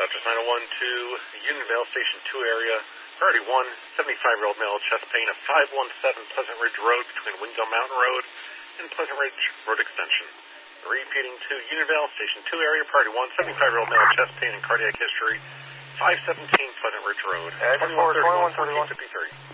Dodgers 901 to Unionville, Station 2 area. Priority 1, 75-year-old male, chest pain at 517 Pleasant Ridge Road between Wingdale Mountain Road and Pleasant Ridge Road Extension. Repeating to Unionville, Station 2 area. Priority 1, 75-year-old male, chest pain and cardiac history, 517 Pleasant Ridge Road. 21, 41, 41. 53.